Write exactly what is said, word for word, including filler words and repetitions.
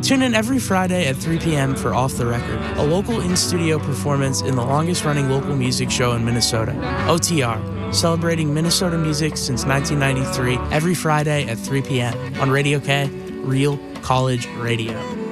Tune in every Friday at three p.m. for Off the Record, a local in-studio performance in the longest-running local music show in Minnesota, O T R, celebrating Minnesota music since nineteen ninety-three, every Friday at three p.m. on Radio K, Real College Radio.